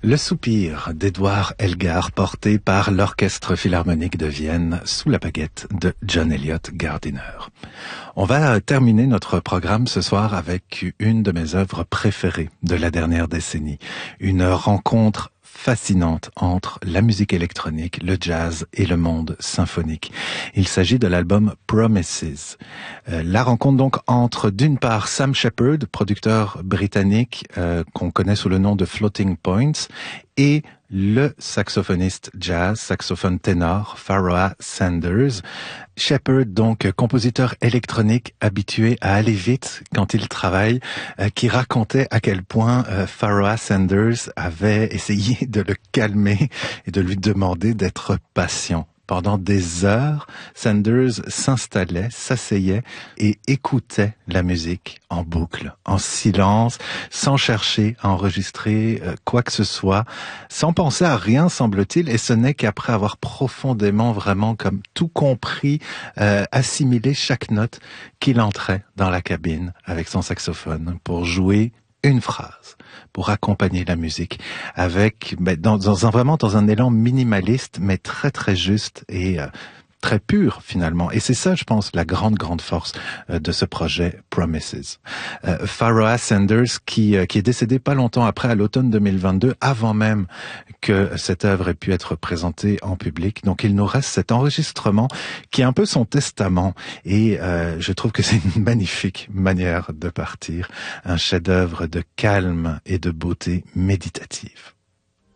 Le soupir d'Edouard Elgar porté par l'Orchestre Philharmonique de Vienne sous la baguette de John Eliot Gardiner. On va terminer notre programme ce soir avec une de mes œuvres préférées de la dernière décennie. Une rencontre fascinante entre la musique électronique, le jazz et le monde symphonique. Il s'agit de l'album Promises. La rencontre donc entre d'une part Sam Shepard, producteur britannique qu'on connaît sous le nom de Floating Points, et le saxophoniste jazz, saxophone ténor, Pharoah Sanders. Shepard, donc compositeur électronique habitué à aller vite quand il travaille, qui racontait à quel point Pharoah Sanders avait essayé de le calmer et de lui demander d'être patient. Pendant des heures, Sanders s'installait, s'asseyait et écoutait la musique en boucle, en silence, sans chercher à enregistrer quoi que ce soit, sans penser à rien, semble-t-il, et ce n'est qu'après avoir profondément, vraiment comme tout compris, assimilé chaque note qu'il entrait dans la cabine avec son saxophone pour jouer une phrase, pour accompagner la musique avec vraiment dans un élan minimaliste mais très très juste et très pur finalement. Et c'est ça, je pense, la grande force de ce projet Promises. Pharoah Sanders qui est décédé pas longtemps après, à l'automne 2022, avant même que cette œuvre ait pu être présentée en public. Donc il nous reste cet enregistrement qui est un peu son testament. Et je trouve que c'est une magnifique manière de partir. Un chef-d'œuvre de calme et de beauté méditative.